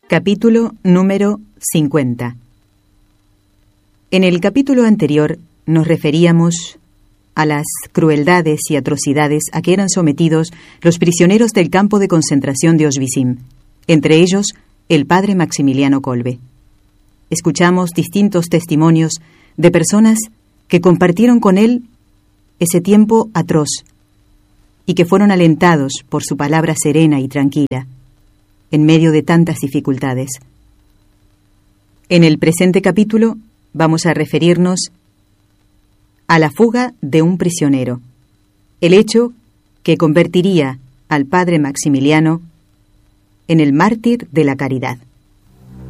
Capítulo número 50. En el capítulo anterior nos referíamos a las crueldades y atrocidades a que eran sometidos los prisioneros del campo de concentración de Auschwitz, entre ellos el padre Maximiliano Kolbe. Escuchamos distintos testimonios de personas que compartieron con él ese tiempo atroz y que fueron alentados por su palabra serena y tranquila en medio de tantas dificultades. En el presente capítulo vamos a referirnos a la fuga de un prisionero, el hecho que convertiría al padre Maximiliano en el mártir de la caridad.